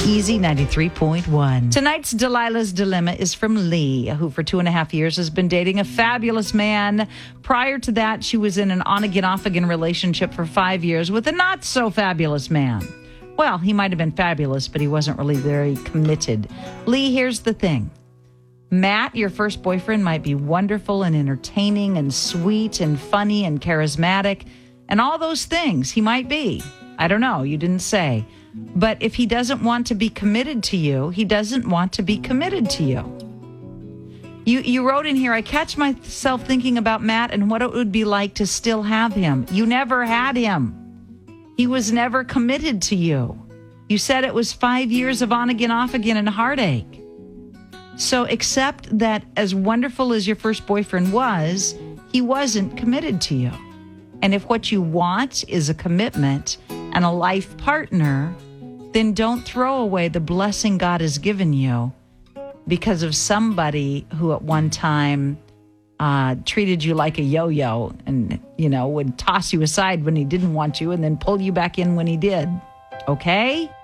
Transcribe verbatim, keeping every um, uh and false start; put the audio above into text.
Easy ninety-three point one. Tonight's Delilah's Dilemma is from Lee, who for two and a half years has been dating a fabulous man. Prior to that, she was in an on-again, off-again relationship for five years with a not-so-fabulous man. Well, he might have been fabulous, but he wasn't really very committed. Lee, here's the thing. Matt, your first boyfriend, might be wonderful and entertaining and sweet and funny and charismatic and all those things. He might be. I don't know. You didn't say. But if he doesn't want to be committed to you, he doesn't want to be committed to you. You you wrote in here, I catch myself thinking about Matt and what it would be like to still have him. You never had him. He was never committed to you. You said it was five years of on again, off again and heartache. So accept that as wonderful as your first boyfriend was, he wasn't committed to you. And if what you want is a commitment and a life partner, then don't throw away the blessing God has given you because of somebody who at one time uh, treated you like a yo-yo and, you know, would toss you aside when he didn't want you and then pull you back in when he did. Okay?